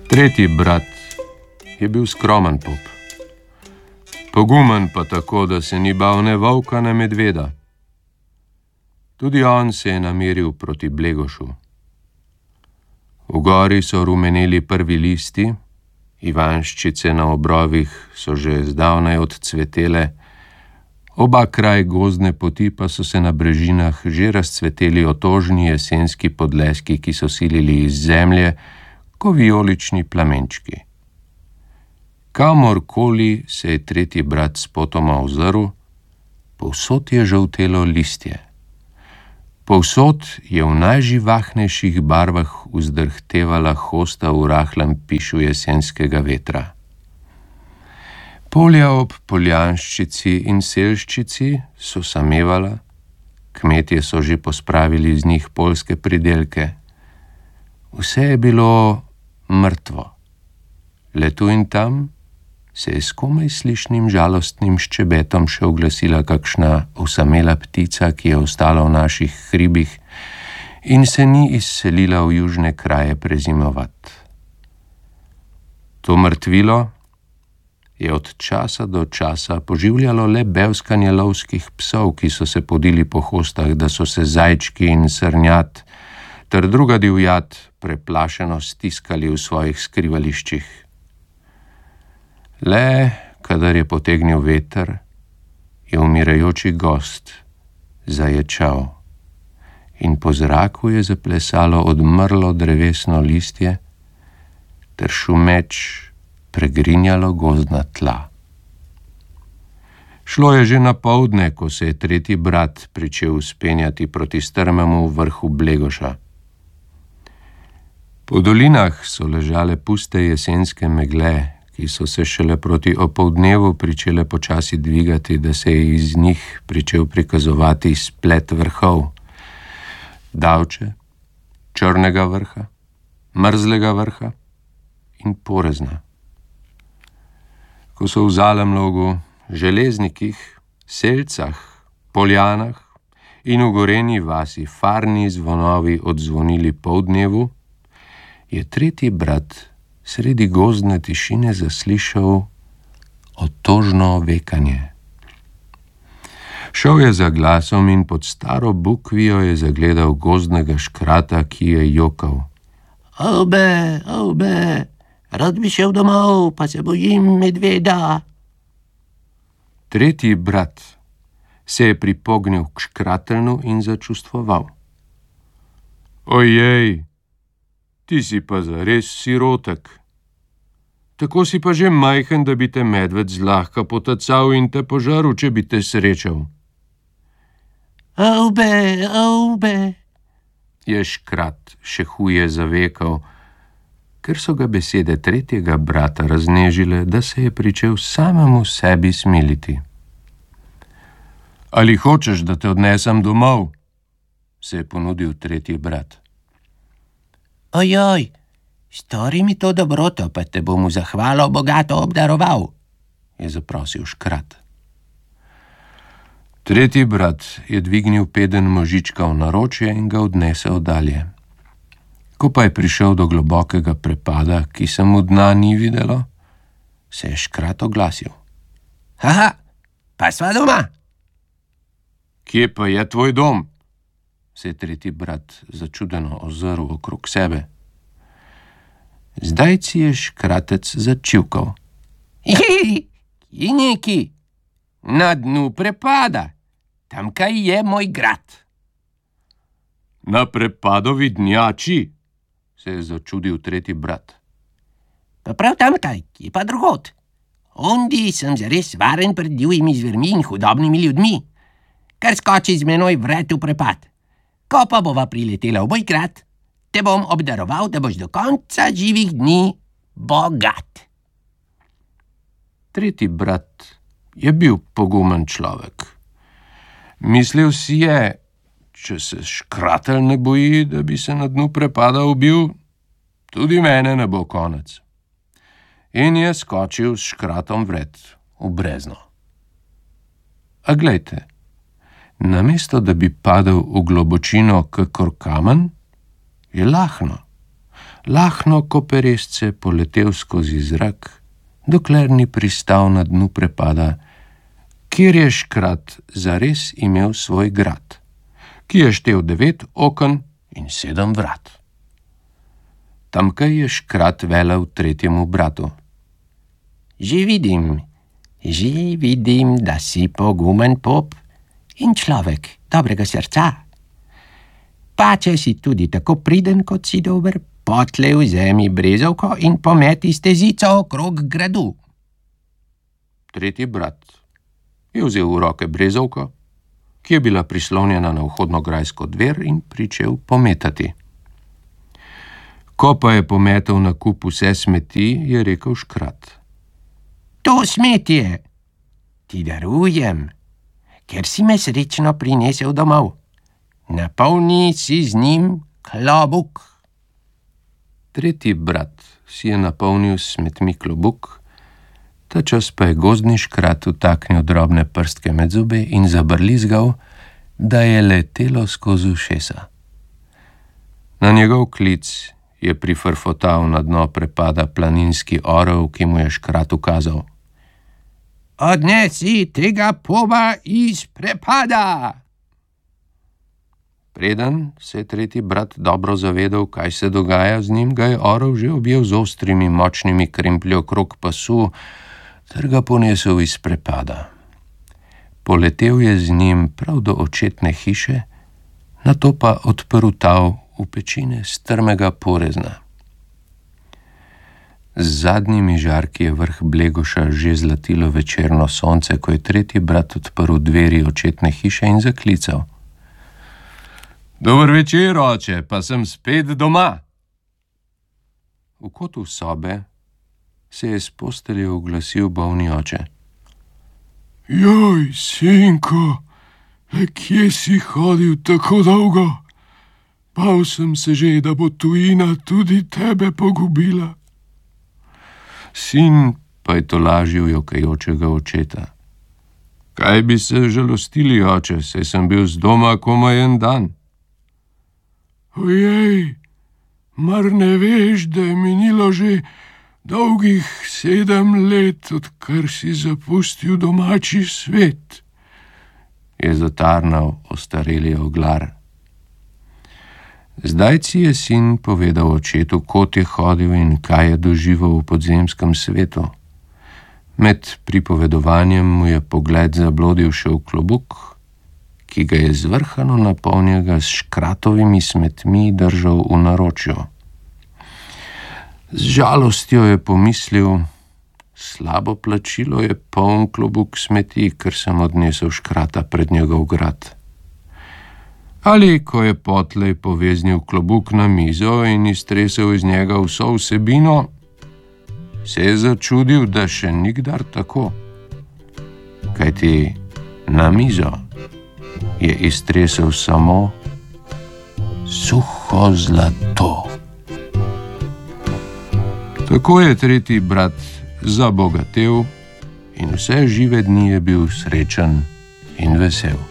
Tretji brat je bil skromen pop. Pogumen pa tako, da se ni bal ne volka, ne medveda. Tudi on se je nameril proti Blegošu. V gori so rumeneli prvi listi, ivanščice na obrovih so že zdavnaj odcvetele, oba kraj gozdne poti pa so se na brežinah že razcveteli otožni jesenski podleski, ki so silili iz zemlje, ko vijolični plamenčki. Kamorkoli se je tretji brat spotoma ozrl, povsod je žoltelo listje. Povsod je v najživahnejših barvah vzdrhtevala hosta v rahlem pišu jesenskega vetra. Polja ob poljanščici in selščici so samevala, kmetje so že pospravili z njih poljske pridelke. Vse je bilo mrtvo. Le tu in tam se je s komaj slišnim žalostnim ščebetom še oglasila kakšna osamela ptica, ki je ostala v naših hribih in se ni izselila v južne kraje prezimovat. To mrtvilo je od časa do časa poživljalo le bevskanje lovskih psov, ki so se podili po hostah, da so se zajčki in srnjat ter druga divjad preplašeno stiskali v svojih skrivališčih. Le, kadar je potegnil veter, je umirajoči gost zaječal in po zraku je zaplesalo odmrlo drevesno listje ter šumeč pregrinjalo gozdna tla. Šlo je že na poldne, ko se je tretji brat pričel vzpenjati proti strmemu vrhu Blegoša. Po dolinah so ležale puste jesenske megle, ki so se šele proti opoldnevu pričele počasi dvigati, da se je iz njih pričel prikazovati splet vrhov. Davče, Črnega vrha, Mrzlega vrha in Porezna. Ko so v Zalemlogu, Železnikih, Selcah, Poljanah in v Gorenji vasi farni zvonovi odzvonili poldnevu, je tretji brat sredi gozdne tišine zaslišal otožno vekanje. Šel je za glasom in pod staro bukvijo je zagledal gozdnega škrata, ki je jokal. Ovbe, ovbe, rad bi šel domov, pa se bojim medveda. Tretji brat se je pripognil k škratelnu in začustvoval. Ojej, ti si pa zares sirotek. Tako si pa že majhen, da bi te medved zlahka potacal in te požaril, če bi te srečal. Ovbe, ovbe, je škrat še huje zavekal, ker so ga besede tretjega brata raznežile, da se je pričel samemu sebi smiliti. Ali hočeš, da te odnesem domov? Se je ponudil tretji brat. Ojoj, stori mi to dobroto, pa te bom v zahvalo bogato obdaroval, je zaprosil škrat. Tretji brat je dvignil peden možička v naročje in ga odnesel dalje. Ko pa je prišel do globokega prepada, ki se mu dna ni videlo, se je škrat oglasil. Haha, pa sva doma. Kje pa je tvoj dom? Se je tretji brat začudeno ozrl okrog sebe. Zdaj si je škratec začivkal. Je neki, na dnu prepada, tamkaj je moj grad. Na prepadovi dnjači, se je začudil tretji brat. Pa prav tamkaj, je pa drugod. Ondi sem zares varen pred divjimi zvermi in hudobnimi ljudmi, kar skoči z menoj vred v prepad. Ko pa bova priletela v moj grad, te bom obdaroval, da boš do konca živih dni bogat. Tretji brat je bil pogumen človek. Mislil si je, če se škratelj ne boji, da bi se na dnu prepada ubil, tudi mene ne bo konec. In je skočil s škratom vred v brezno. A glejte, namesto da bi padel v globočino kakor kamen, je lahno. lahno ko peresce poletel skozi zrak, dokler ni pristal na dnu prepada, kjer je škrat zares imel svoj grad, ki je štel 9 oken in 7 vrat. Tamkaj je škrat velel tretjemu bratu: Že vidim, da si pogumen pop in človek dobrega srca. Pa če si tudi tako priden, kot si dober, potlej vzemi brezovko in pometi stezico okrog gradu. Tretji brat je vzel v roke brezovko, ki je bila prislonjena na vhodnograjsko dver, in pričel pometati. Ko pa je pometal na kup vse smeti, je rekel škrat: To smetje ti darujem, ker si me srečno prinesel domov. Napolni si z njim klobuk. Tretji brat si je napolnil s smetmi klobuk, ta čas pa je gozdni škrat vtaknil drobne prstke med zobe in zabrlizgal, da je letelo skozi ušesa. Na njegov klic je prifrfotal na dno prepada planinski orel, ki mu je škrat ukazal: Odnesi tega poba iz prepada. Preden se je tretji brat dobro zavedal, kaj se dogaja z njim, ga je orel že objel z ostrimi, močnimi kremplji okrog pasu ter ga ponesel iz prepada. Poletel je z njim prav do očetne hiše, nato pa odprl tav v pečine strmega porezna. Z zadnjimi žarki je vrh Blegoša že zlatilo večerno sonce, ko je tretji brat odprl dveri očetne hiše in zaklical: Dober večer, oče, pa sem spet doma. V kotu sobe se je s postelje oglasil bolni oče: Joj, sinko, kje si hodil tako dolgo? Bal sem se že, da bo tujina tudi tebe pogubila. Sin pa je tolažil jokajočega očeta: Kaj bi se žalostili, oče, saj sem bil z doma komaj en dan. Ojej, mar ne veš, da je minilo že dolgih 7 let, odkar si zapustil domači svet, je zatarnal ostareli oglar. Zdaj si je sin povedal očetu, kot je hodil in kaj je doživel v podzemskem svetu. Med pripovedovanjem mu je pogled zablodil še v klobuk, ki ga je zvrhano napolnjenega s škratovimi smetmi držal v naročju. Z žalostjo je pomislil: slabo plačilo je poln klobuk smeti, ker sem odnesel škrata pred njegov grad. Ali ko je potlej poveznil klobuk na mizo in iztresel iz njega vso vsebino, se je začudil, da še nikdar tako. Kajti na mizo je iztresel samo suho zlato. Tako je tretji brat zabogatel in vse žive dni je bil srečen in vesel.